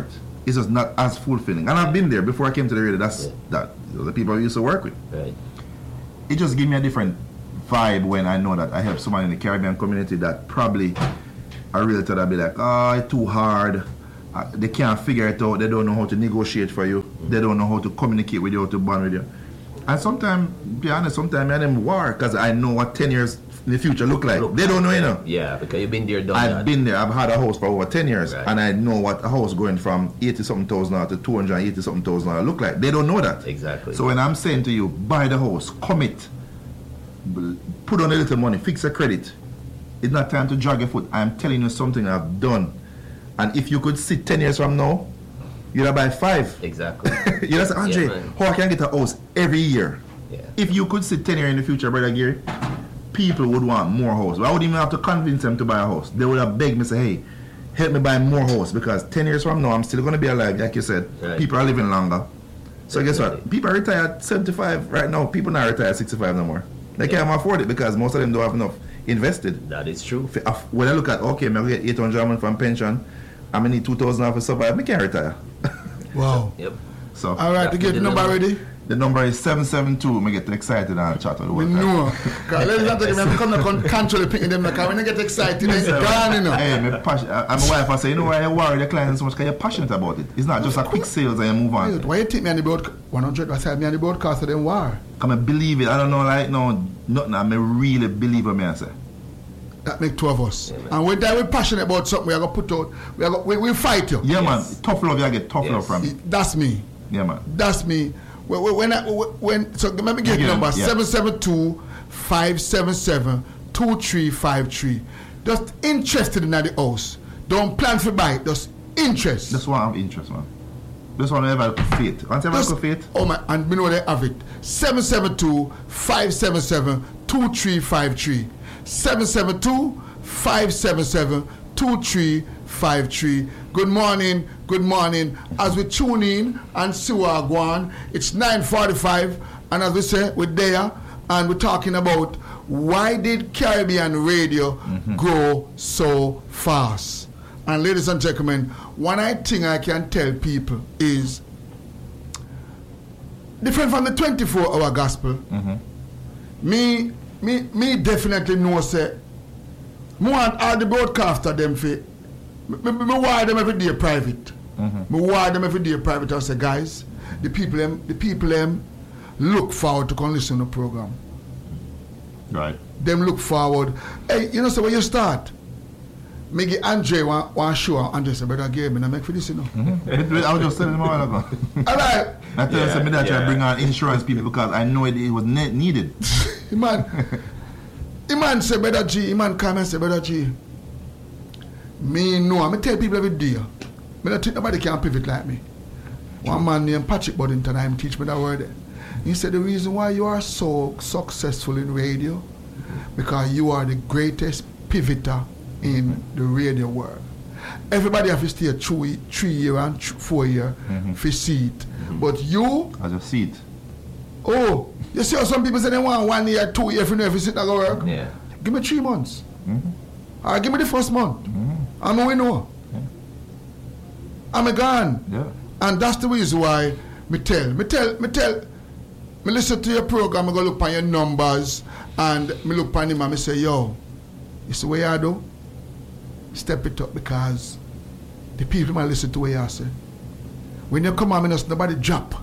it's just not as fulfilling. And I've been there before I came to the radio. That's the people I used to work with. Right. It just gives me a different vibe when I know that I help someone in the Caribbean community that probably a realtor that be like, oh, it's too hard. They can't figure it out. They don't know how to negotiate for you. They don't know how to communicate with you, how to bond with you. And sometimes, to be honest, sometimes I am war because I know what 10 years in the future look like. They don't know, you know. Yeah, because you've been there, done that. I've been there. I've had a house for over 10 years. Right. And I know what a house going from 80-something thousand to 280-something thousand look like. They don't know that. Exactly. So when I'm saying to you, buy the house, commit, put on a little money, fix your credit. It's not time to drag your foot. I'm telling you something I've done. And if you could sit 10 years from now, you'd buy 5. Exactly. You know, say, Andre, how can I get a house every year? Yeah. If you could sit 10 years in the future, Brother Gary, people would want more house. I wouldn't even have to convince them to buy a house. They would have begged me, say, hey, help me buy more house because 10 years from now, I'm still going to be alive, like you said. Right. People are living longer. So guess what? People are retired at 75 right now. People not retired at 65 no more. They can't afford it because most of them don't have enough invested. That is true. When I look at, okay, I'm going to get 800 a month from pension, I'm going to need 2,000 for survive, I can't retire. Wow. Yep. So, all right, to get the number ready. The number is 772. I get excited and chat with the We know. Because ladies and gentlemen, I'm coming to control picking them because when I get excited, it's gone, you know. Hey, my wife, I say, you know why you worry the client so much because you're passionate about it. It's not just a quick sales and you move on. Why you take me on the broadcast? 100 beside me on the broadcast, so then war. Come and believe it. I don't know, like, no, nothing. I really believe it, I say. That make 2 of us. Yeah, and when we're passionate about something, we are going to put out, we fight you. Yeah, man. Tough love, you get tough love from me. That's me. Yeah, man. That's me. So let me get the number 772-577-2353. Just interested in the house. Don't plan for buy it. Just interest. That's why I have interest, man. That's why I have faith. Once I have faith. Oh man, and we know they have it. 772-577-2353. 772-577-2353. Good morning. As we tune in and see what are going, it's 9:45, and as we say, we're there, and we're talking about why did Caribbean radio grow so fast? And ladies and gentlemen, one thing I can tell people is different from the 24-hour gospel. Me definitely know say more all the broadcaster them fit. Me wire them every day private. Me wire them every day private. I say, guys, the people them look forward to come listen to the program. Right. Them look forward. Hey, you know, so when you start, me get Andre one show. Andre say, brother, give me, I make for this, you know. I was just telling him a while ago. All right. I tell him that I bring on insurance people because I know it was needed. Man say, brother G. Man come and say, brother G. Me know. I tell people every day. I don't think nobody can pivot like me. One man named Patrick Boddington, him teach me that word. He said the reason why you are so successful in radio because you are the greatest pivoter in the radio world. Everybody have to stay 3 years and 4 years for see it. But you... I just see it. Oh, you see how some people say they want 1 year, 2 years if you sit and go work? Yeah. Give me 3 months. Or give me the first month. I'm a winner. I'm a gone. Yeah. And that's the reason why me listen to your program, I go look on your numbers, and me look on him and me say, yo, you see what you do? Step it up because the people might listen to what you say. When you come on, nobody drop.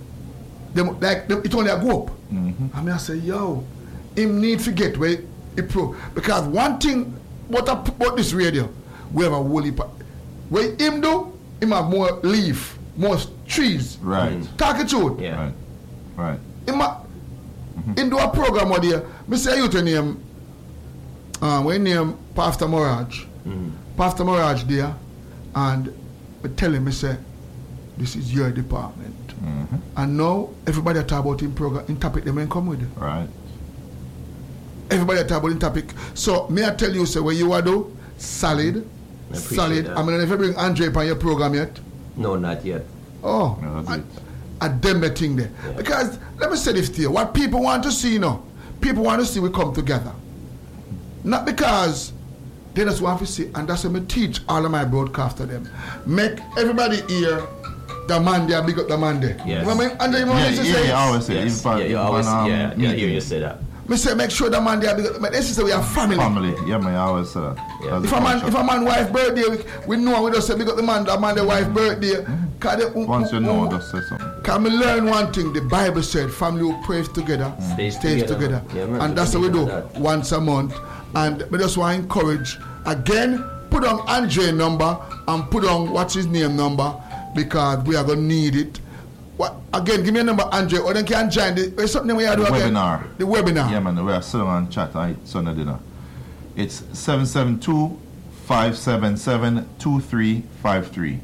It only a go up. And I say, yo, him need to get where it pro. Because one thing about this radio, we have a whole heap. Where him do, him have more leaf, more trees. Right. Talk it truth. Yeah. Right. Him do a program out there. Me say you to name we name Pastor Morage. Pastor Morage there, and I tell him, I say, this is your department. And now everybody talk about him program, in topic they may come with it. Right. Everybody talk about in topic. So may I tell you, say where you are do solid. That. I mean, if you bring Andre on your program yet? No, not yet. Oh, No, that's it. I them the thing there. Yeah. Because let me say this to you, what people want to see, people want to see we come together. Not because They just want to see, and that's what I teach all of my broadcaster them. Make everybody hear the man there, big up the man there. Yes. And then You always say. Yes. Even You always, I hear you say that. me say make sure the man there big up. But this is we are family. family. Yeah, man, I always say that. Yeah. That's If the a man culture. wife birthday, we know we just say big up the man the wife birthday. Once you know, just say something. Can we learn one thing? The Bible said, family who prays together Stays stays together. together. Yeah, man. And that's what we do That. once a month. And we just want to encourage, again, put on Andre number and put on what's his name number because we are going to need it. What, again, give me a number, Andre, or then can join there's something we are doing again. Webinar. The webinar. Yeah, man, we are sitting on chat on Sunday dinner. It's 772-577-2353.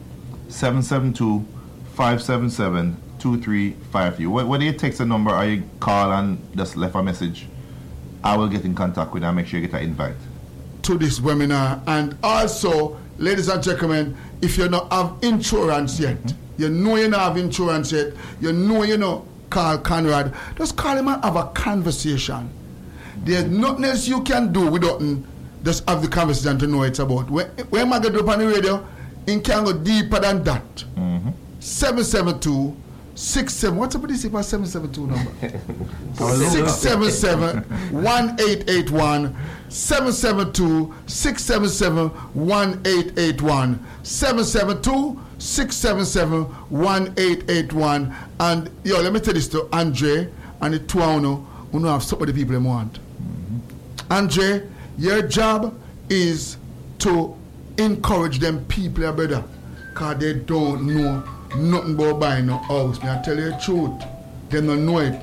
772-577-2353. Whether you text a number or you call and just left a message, I will get in contact with you and make sure you get an invite. To this webinar. And also, ladies and gentlemen, if you don't have insurance yet, you know you don't have insurance yet, you know call Conrad, just call him and have a conversation. There's nothing else you can do without just have the conversation to know it's about. When I get up on the radio, it can go deeper than that. 772-67, what's up with this 772 number? 677-1881, 772-677-1881, 772-677-1881. And yo, let me tell this to Andre and the two who know have some of the people they want. Andre, your job is to encourage them people, your brother, because they don't know nothing about buying no house. Me I tell you the truth. They don't know it.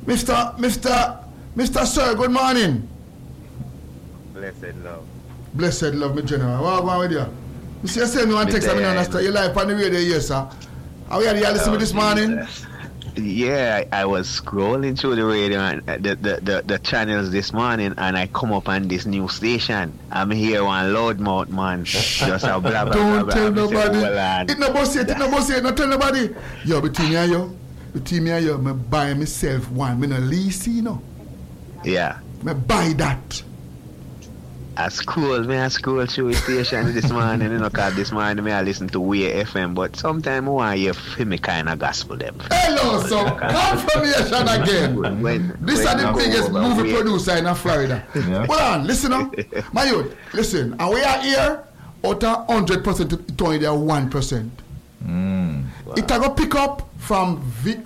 Mr. Sir, good morning. Blessed love. Blessed love, me general. What going with you? You see, you say me one text, I mean, understand. You live on the radio, yes, sir. Are we listening to me this morning? Yeah, I was scrolling through the radio and the channels this morning, and I come up on this new station. I'm here on loudmouth, man. Just a blah blah blah. Don't tell blah. nobody. Well, and- It no boss yet, not tell nobody. Yo, between me and you, me buy myself one. Me no lease, you know. Yeah. Me buy that. I scroll through the station this morning, cause this morning I listen to Way FM, but sometimes I want to hear me kind of gospel them. Hello, so confirmation again. This is the biggest movie producer in Florida. Yeah. Hold on, listen up. My youth, listen. And we are here out of 100%, it's only there 1%. It will pick up from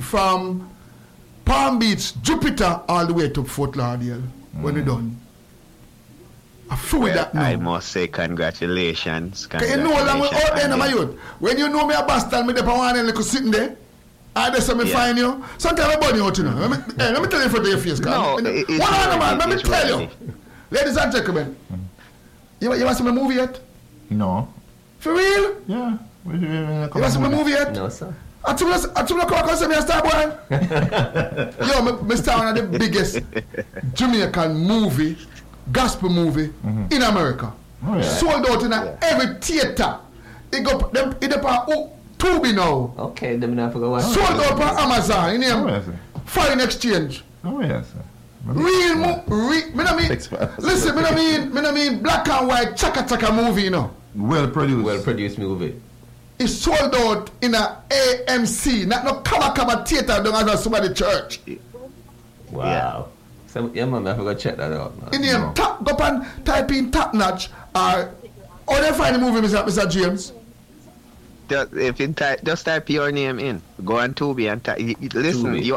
Palm Beach, Jupiter, all the way to Fort Lauderdale when we're done. I feel that now. I must say congratulations. You know what I'm out there, my youth. When you know me a bastard, me there for one little sitting there. I just me find you. Sometimes I'm burning out, you know. Let me tell you in front of your face, No, it's one on man, let me it's tell ready. you. Ladies and gentlemen, you want to see my movie yet? No. For real? Yeah. You want to see my movie yet? No, sir. I took the clock and say me a star boy. Yo, me star one of the biggest Jamaican movie, gospel movie in America. Oh, yeah. Sold out in every theater. It go them it on Tubi now. Okay, then I forgot what. Sold out on Amazon. In Oh, name yes, sir. Foreign Exchange. Oh, yes, sir. Real me no mean. Listen, me no mean black and white chaka movie, you know. Well produced. Well produced movie. It's sold out in a AMC, not no Kaba theater down at somebody church. Wow. So, yeah, man, I forgot to check that out, man. In name top go up and type in Top Notch or they find the movie, Mr. James. If you just type your name in, go on Tubi and listen. Tubi.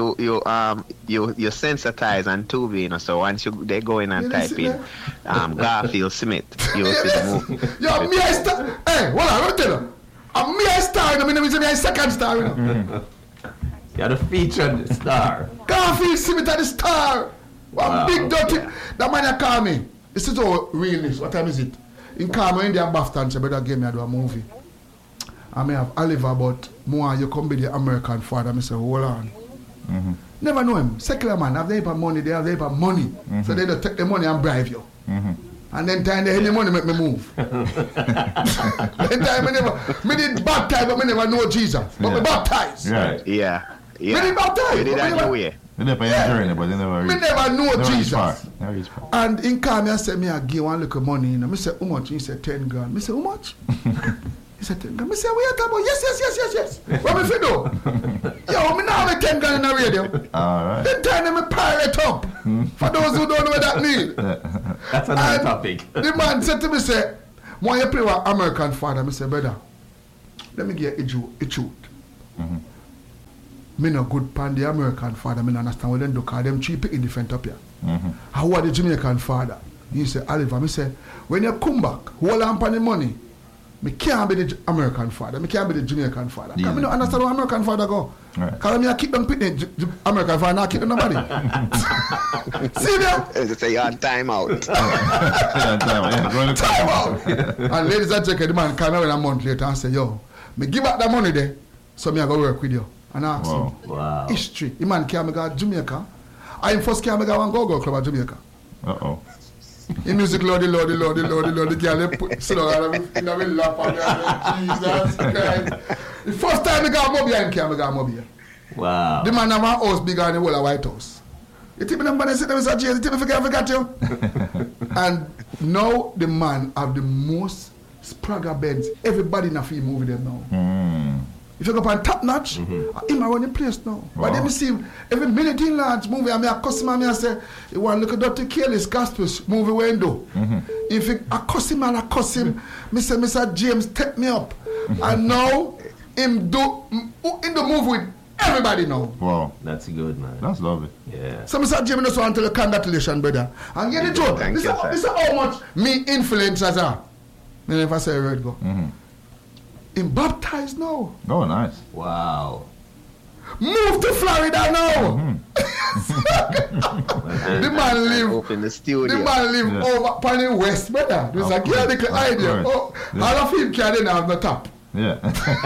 You sensitize on Tubi, you know. So once they go in and You type listen in Garfield Smith, you'll see the movie. Yo, me I star. Hey, hold on, let me tell you. Me I star, you know, me I second star, you know. You're the featured star. Garfield Smith at the star. One Wow, big dirty. yeah. That man that call me. This is all real news. What time is it? In call me in the BAFTA and say, better give me I do a movie. I may have Oliver, but more you come be the American father. I say, hold on. Never know him. Secular man, have they have money, they have money. So they don't take the money and bribe you. And then time they have the money make me move. Then time me did baptize, but me never know Jesus. But me baptized. Right. Yeah. Me did baptize. You did but me that never- your way. They never journey, but they never reach. Me never know Never reach Jesus. far. Never reach far. And in call me and say, me I give one little money. And I say, how much? He said, 10 grand. Me say, how much? He said, 10 grand. Me say, what you talking about? Yes. What me fi do? Yo, me now have 10 grand in the radio. Alright. Then turn me pirate up. For those who don't know what that means. That's another And topic. The man said to me, say, when you play with American father, I say, brother, let me get a truth. Me no good pan the American father, me no understand what them do, cause them cheap in different up here. How are the Jamaican father? He say, Oliver, me say, when you come back, hold on pan the money. Me can't be the American father, me can't be the Jamaican father. Yeah. Cause me no understand how American father go. Right. Cause me I keep them pitting American father, not keep them nobody. See them? They say you're on time out. Time out. And ladies and gentlemen, the man came in a month later and say, yo, me give back that money there, so me I go work with you. And I asked him, Wow. history. The man came to Jamaica. I first came to one go-go club at Jamaica. Uh-oh. In music, Lordy, the girl, they put, sit down in a lap and Jesus Christ. The first time I got Mobile, I came to Mobile. Wow. The man have a house bigger than the whole of White House. You think me them man sit there and say, Jesus, you think me forget you? And now the man have the most Sprague Benz. Everybody in a film movie them now. If you go up on Top Notch, him I run the place now. Wow. But then me see every minute in launch movie, I mean a customer me I say, you want to look at Dr. Careless Gospel movie window. If you I cuss him and I cuss him, me say, Mr. James, take me up. And now him do in the movie with everybody now. Wow. That's good, man. That's lovely. Yeah. So Mr. James just want to tell you congratulations, brother. And get it out. Thank you, sir. This is how much me influencers are. Me never say a word go. Him baptized now. Oh, nice. Wow. Move to Florida now. The man live. Open the studio. The man live Yeah. over Penny West, brother. There's a Of course, little of idea. course. Oh, Yeah. all of him can have no top. Yeah.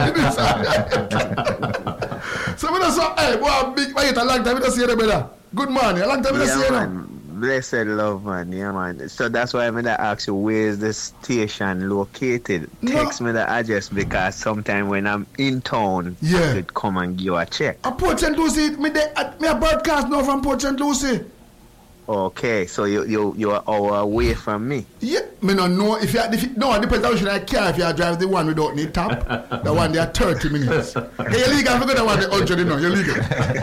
So we don't say, hey, boy, big, wait a long time we don't see you, brother. Good morning. A long time we don't see Yeah, you now. man. Blessed love, man. Yeah, man. So that's why I'm going to ask you, where is the station located? No. Text me the address because sometime when I'm in town, Yeah. I could come and give a check. A Port St. Lucie, me a broadcast now from Port St. Lucie. Okay, so you are hour away from me. Yeah, me no know if you no, it depends how much I care if you drive the one without need tap. The one there 30 minutes. Yeah, you're legal. If you go the one the 100, you know, you're legal.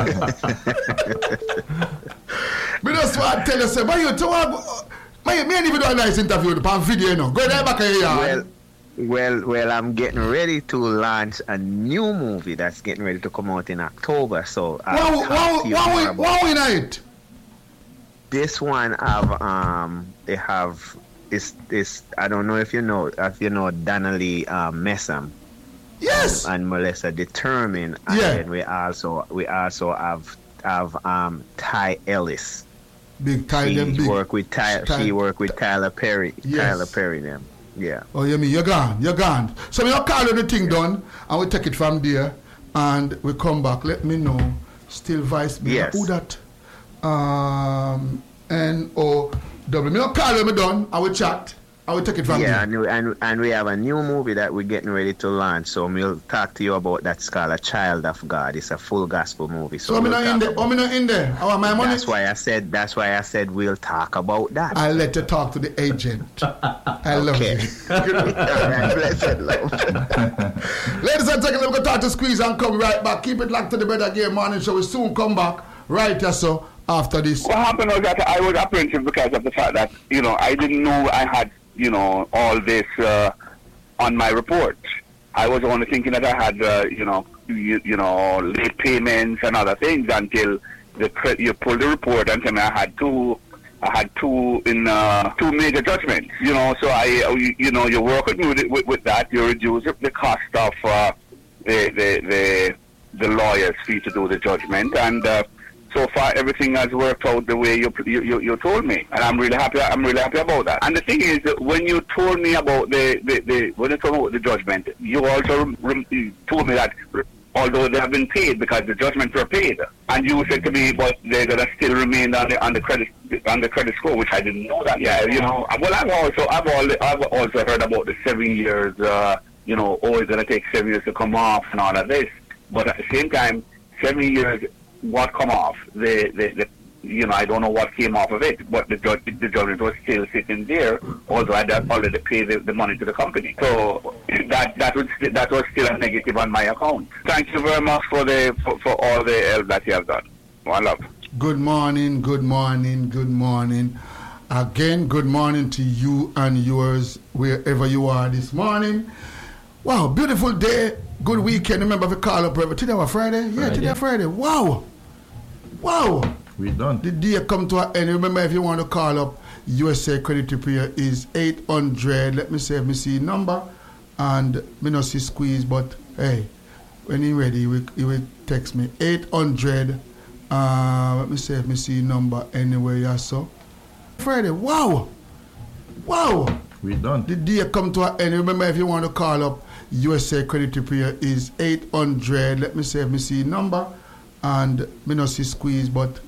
Me just want to tell you, say, but you talk, me ain't even do a nice interview on video, you know. Go there back here. Well, I'm getting ready to launch a new movie that's getting ready to come out in October. So Wow, we night. this one it's I don't know if you know Donnelly Messam. Yes. And Melissa Determined, and Yeah. then we also have Ty Ellis. Big time, them She big. work with Tyler Perry. Yes. Tyler Perry them. Yeah. Oh, you mean you're gone. So we call you the thing done, and we take it from there, and we come back. Let me know. Still Vice. Yes. Who that? N-O-W. Me call you, me done, and we chat, and we take it from Yeah, there. and we have a new movie that we're getting ready to launch. So we'll talk to you about that. It's called A Child of God. It's a full gospel movie. So me not in there. Oh, me not in there. I want my money. That's why I said we'll talk about that. I'll let you talk to the agent. I love Okay. you. Alright, blessed love. Ladies and gentlemen, we're going to talk to Squeeze and come right back. Keep it locked to the Better Game Morning Show. We'll soon come back right here, so after this. What happened was that I was apprehensive because of the fact that, I didn't know I had, all this on my report. I was only thinking that I had, late payments and other things until you pulled the report and tell me I had two major judgments. So you work with me with that. You reduce the cost of the lawyer's fee to do the judgment, and so far everything has worked out the way you told me, and I'm really happy about that. And the thing is, when you told me about the judgment, you also told me that although they have been paid because the judgments were paid, and you said to me, but they're gonna still remain on the credit score, which I didn't know that. Yeah, Well, I've also heard about the 7 years. It's gonna take 7 years to come off and all of this. But at the same time, 7 years what come off. I don't know what came off of it, but the judgment was still sitting there, although I had already paid the money to the company. So that was still a negative on my account. Thank you very much for all the help that you have done. One love. Good morning, good morning, good morning. Again, good morning to you and yours, wherever you are this morning. Wow, beautiful day, good weekend. Remember to call up, brother. Today was Friday? Yeah, today Friday. Wow. We're done. The day come to an end. Remember, if you want to call up USA Credit Repair is 800. Let me see number. And me not see squeeze, but hey, when he ready, he will text me. 800. Let me see number anywhere you saw. Friday. Wow. We're done. The day come to an end. Remember, if you want to call up USA Credit Repair is 800. Let me see number. And me not see squeeze, but